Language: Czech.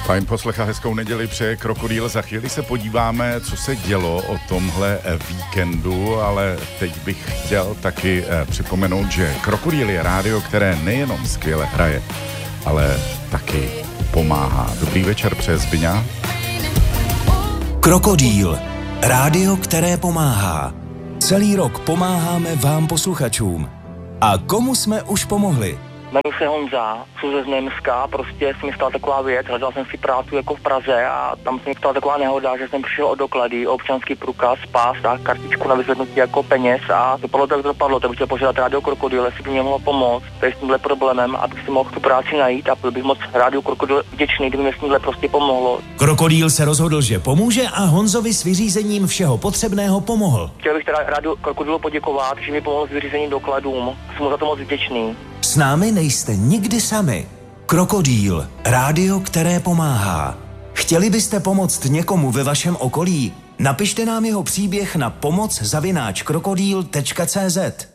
Fajn poslech a hezkou neděli přeje Krokodýl. Za chvíli se podíváme, co se dělo o tomhle víkendu, ale teď bych chtěl taky připomenout, že Krokodýl je rádio, které nejenom skvěle hraje, ale taky pomáhá. Dobrý večer, přeje Zbyňa. Krokodýl, rádio, které pomáhá. Celý rok pomáháme vám posluchačům. A komu jsme už pomohli? Jmenuji se Honza, jsou ze Znojemska, prostě se mi stala taková věc, hledal jsem si práci jako v Praze a tam se mi stala taková nehoda, že jsem přišel o doklady, občanský průkaz, pás a kartičku na vyzvednutí jako peněz a dopadlo tak dopadlo, tak bych chtěl požádat rádio Krokodýl, jestli by mě mohlo pomoct s tímhle problémem, abych si mohl tu práci najít a byl bych moc rádio Krokodýl vděčný, kdyby mě s tímhle prostě pomohlo. Krokodýl se rozhodl, že pomůže a Honzovi s vyřízením všeho potřebného pomohl. Chtěl bych teda rádio Krokodýlu poděkovat, že mi pomohl s vyřízením dokladům, jsem mu za to moc vděčný. S námi nejste nikdy sami. Krokodýl, rádio, které pomáhá. Chtěli byste pomoct někomu ve vašem okolí? Napište nám jeho příběh na pomoc@krokodýl.cz.